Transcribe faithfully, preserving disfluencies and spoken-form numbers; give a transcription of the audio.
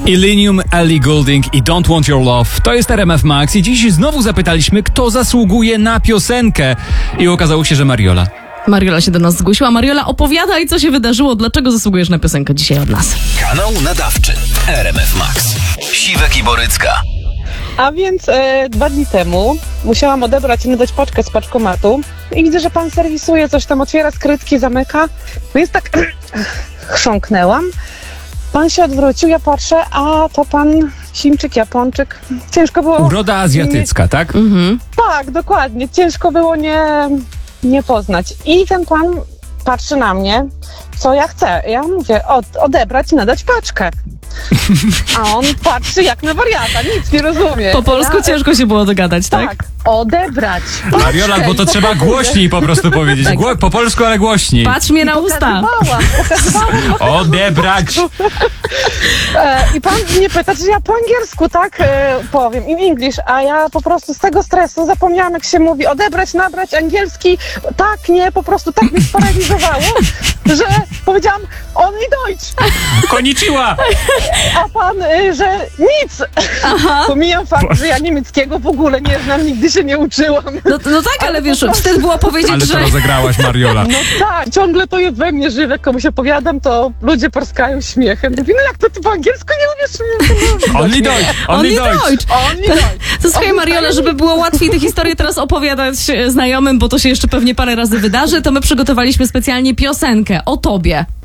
Illenium, Ellie Goulding i Don't Want Your Love. To jest R M F Max i dziś znowu zapytaliśmy, kto zasługuje na piosenkę. I okazało się, że Mariola. Mariola się do nas zgłosiła. Mariola, opowiadaj, co się wydarzyło, dlaczego zasługujesz na piosenkę dzisiaj od nas. Kanał nadawczy R M F Max. Siwek i Borycka. A więc e, dwa dni temu musiałam odebrać i nadać paczkę z paczkomatu i widzę, że pan serwisuje, coś tam otwiera skrytki, zamyka. Więc tak chrząknęłam. Pan się odwrócił, ja patrzę, a to pan Chińczyk, Japończyk. Ciężko było... Uroda azjatycka, nie... tak? Mhm. Tak, dokładnie. Ciężko było nie, nie poznać. I ten pan patrzy na mnie, co ja chcę. Ja mówię, od, odebrać i nadać paczkę. A on patrzy jak na wariata, nic nie rozumie. Po polsku ja... ciężko się było dogadać, tak? Tak, odebrać paczkę. Mariola, bo to trzeba głośniej po prostu powiedzieć. Tak. Gło- po polsku, ale głośniej. Patrz mnie na usta. Pokazywałam, pokazywałam. Odebrać. E, I pan mnie pyta, czy ja po angielsku tak e, powiem, in English, a ja po prostu z tego stresu zapomniałam, jak się mówi odebrać, nabrać, angielski, tak, nie, po prostu tak mnie sparaliżowało, że powiedziałam only Deutsch, Konnichiwa. a pan, e, że nic. Aha. Pomijam fakt, że ja niemieckiego w ogóle nie znam, nigdy się nie uczyłam. No, no tak, ale, ale wiesz, wstyd było powiedzieć, Ale że... to rozegrałaś, Mariola. No tak, ciągle to jest we mnie żywe, komuś opowiadam, to ludzie porskają śmiechem. Mówię, no jak to ty po angielsku nie umiesz? Only Deutsch. Only Only Deutsch. Deutsch. Only Deutsch. To słuchaj, Mariola, żeby było łatwiej tę historię teraz opowiadać znajomym, bo to się jeszcze pewnie parę razy wydarzy, to my przygotowaliśmy specjalnie piosenkę o tobie.